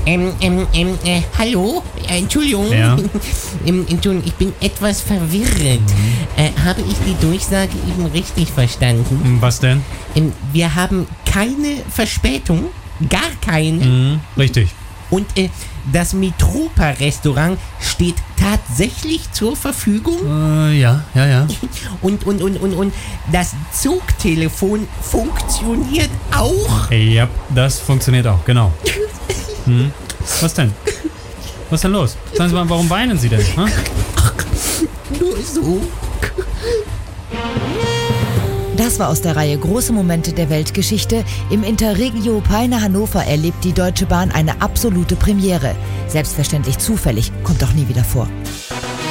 Hallo? Entschuldigung. Ja. Entschuldigung, ich bin etwas verwirrt. Habe ich die Durchsage eben richtig verstanden? Was denn? Wir haben keine Verspätung, gar keine. Richtig. Und das Mitropa-Restaurant steht tatsächlich zur Verfügung. Ja. Und das Zugtelefon funktioniert auch. Ja, das funktioniert auch, genau. Was denn? Was ist denn los? Sagen Sie mal, warum weinen Sie denn? Hm? Nur so. Das war aus der Reihe Große Momente der Weltgeschichte. Im Interregio Peine Hannover erlebt die Deutsche Bahn eine absolute Premiere. Selbstverständlich zufällig, kommt doch nie wieder vor.